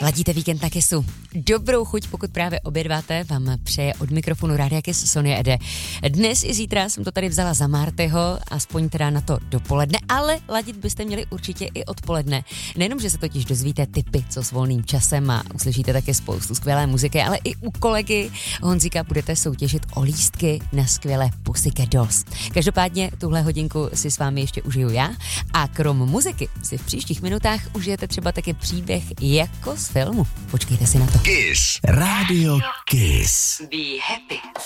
Ladíte víkend na Kissu. Dobrou chuť, pokud právě obědváte, vám přeje od mikrofonu Rádia Kiss Sonia Ede. Dnes i zítra jsem to tady vzala za Martyho, aspoň teda na to dopoledne, ale ladit byste měli určitě i odpoledne. Nejenom, že se totiž dozvíte tipy, co s volným časem a uslyšíte také spoustu skvělé muziky, ale i u kolegy Honzíka budete soutěžit o lístky na skvělé Pussycat Dolls. Každopádně tuhle hodinku si s vámi ještě užiju já a krom muziky si v příštích minutách užijete třeba taky příběh jako z filmu. Počkejte si na to. Kiss. Radio Kiss. Be happy.